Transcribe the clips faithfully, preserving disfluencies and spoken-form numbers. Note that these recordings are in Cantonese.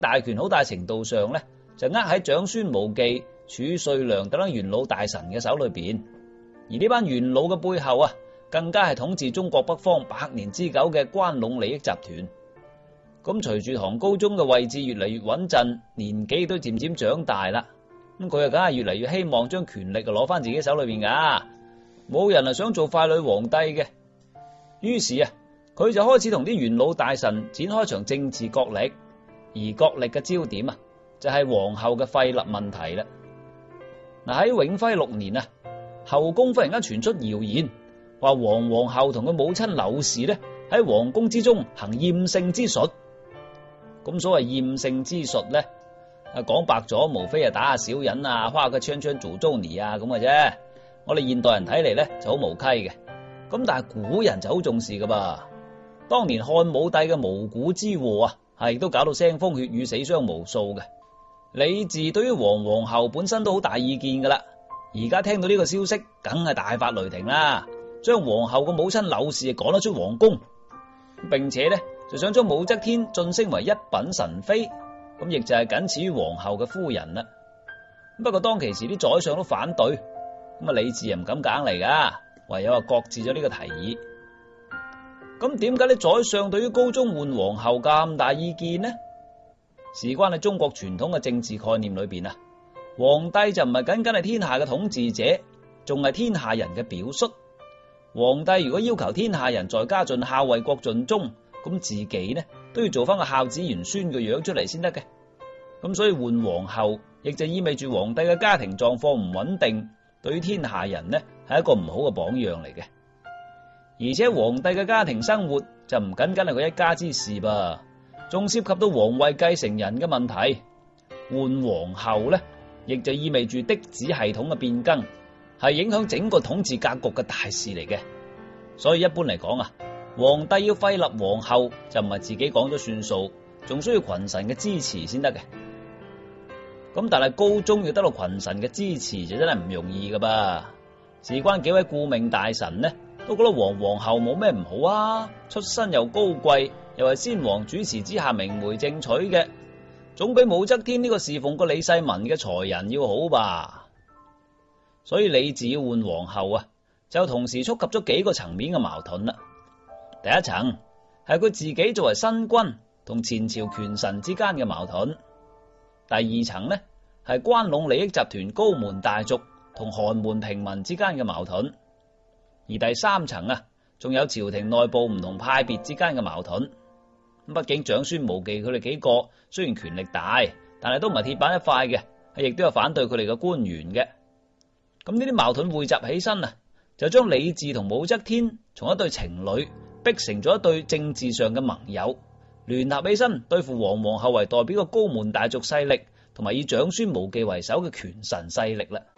大權好大程度上咧就握喺長孫無忌、褚遂良等等元老大臣嘅手裏邊，而呢班元老嘅背後啊，更加係統治中國北方百年之久嘅關隴利益集團。咁隨住唐高宗嘅位置越嚟越穩陣，年紀都漸漸長大啦，咁佢啊梗係越嚟越希望將權力啊攞翻自己手裏邊噶，冇人啊想做傀儡皇帝嘅。於是啊，佢就開始同啲元老大臣展開一場政治角力，而角力嘅焦點啊就係皇后嘅廢立問題啦。嗱，喺永徽六年啊，後宮忽然間傳出謠言，話皇皇后同佢母親柳氏咧喺皇宮之中行厭勝之術。咁所謂厭勝之術咧，啊講白咗，無非係打下小人啊，花個槍槍做租尼啊咁嘅啫。我哋現代人睇嚟咧就好無稽嘅，咁但係古人就好重視噶噃。當年漢武帝嘅無古之禍啊，係亦都搞到腥風血雨、死傷無數嘅。李治對於皇皇后本身都好大意見噶啦，而家聽到呢個消息，梗係大發雷霆啦，將皇后嘅母親柳氏趕咗出皇宮，並且咧就想將武則天晉升為一品神妃，咁亦就係僅次於皇后嘅夫人啦。不過當其時啲宰相都反對，咁啊李治又唔敢硬嚟噶，唯有啊擱置咗呢個提議。咁點解啲宰相對於高宗換皇后咁大意見呢？事關喺中國傳統嘅政治概念裏邊啊，皇帝就唔係僅僅係天下嘅統治者，仲係天下人嘅表率。皇帝如果要求天下人在家盡孝、為國盡忠，咁自己呢都要做翻個孝子賢孫嘅樣出嚟先得嘅。咁所以換皇后，亦就意味住皇帝嘅家庭狀況唔穩定，對於天下人呢係一個唔好嘅榜樣嚟嘅。而且皇帝嘅家庭生活就唔僅僅係佢一家之事噃，仲涉及到皇位繼承人嘅問題。換皇后呢，亦就意味住嫡子系統嘅變更，係影響整個統治格局嘅大事嚟嘅。所以一般嚟講啊，皇帝要廢立皇后就唔係自己講咗算數，仲需要群臣嘅支持先得嘅。咁但係高宗要得到群臣嘅支持就真係唔容易噶噃。事關幾位顧命大臣呢，都覺得皇皇后冇咩唔好啊，出身又高貴，又係先皇主持之下明媒正娶嘅，總比武則天呢個侍奉過李世民嘅才人要好吧。所以李治要換皇后啊，就同時觸及咗幾個層面嘅矛盾啦。第一層係佢自己作為新君同前朝權臣之間嘅矛盾。第二層呢係關隴利益集團高門大族同寒門平民之間嘅矛盾。而第三層啊，仲有朝廷內部唔同派別之間嘅矛盾。畢竟長孫無忌佢哋幾個雖然權力大，但係都唔係鐵板一塊嘅，係亦都有反對佢哋嘅官員嘅。咁呢啲矛盾匯集起身啊，就將李治同武則天從一對情侶逼成咗一對政治上嘅盟友，聯合起身對付皇皇后為代表嘅高門大族勢力，同埋以長孫無忌為首嘅權臣勢力啦。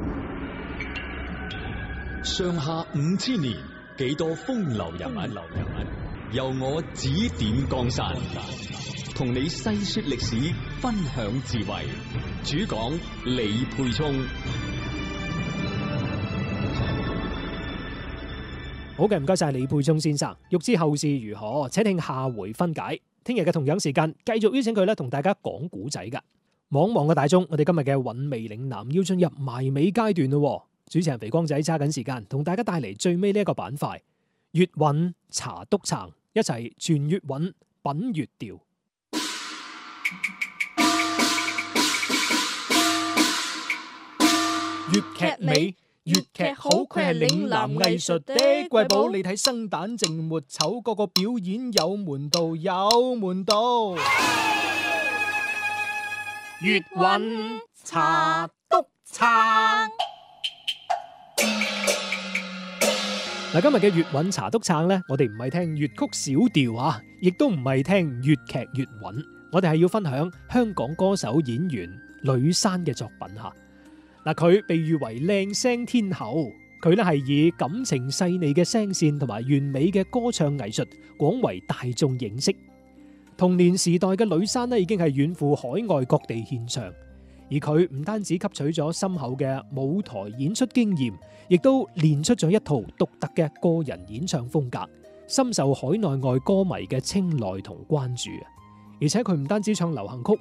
上下五千年，幾多風流人物，流人物由我指點江山，同你細說歷史，分享智慧。主講李沛聰。 好嘅，唔該晒李沛聰先生。欲知後事如何，請聽下回分解。聽日嘅同樣時間，繼續邀請佢咧同大家講古仔噶。茫茫嘅大眾，我哋今日嘅韻味嶺南要進入埋尾階段咯。主持人肥光仔揸緊時間，同大家帶嚟最尾呢一個板塊粵韻茶篤撐，一齊傳粵韻，品粵調。粵劇美，粵劇好，佢係嶺南藝術的瑰寶。你睇生旦淨末丑，個個表演有門道，有門道。粵韻茶篤撐。嗱，今日嘅粵韻茶篤撐咧，我哋唔係聽粵曲小調啊，亦都唔係聽粵劇粵韻，我哋係要分享香港歌手演員呂珊嘅作品吓。嗱，佢被譽為靚聲天后，佢咧係以感情細膩嘅聲線同埋完美嘅歌唱藝術廣為大眾認識。童年時代嘅呂珊咧已經係遠赴海外各地獻唱。而佢唔單止吸取咗深厚嘅舞台演出經驗，亦都練出咗一套獨特嘅個人演唱風格，深受海內外歌迷嘅青睞同關注。 而且佢唔單止唱流行曲，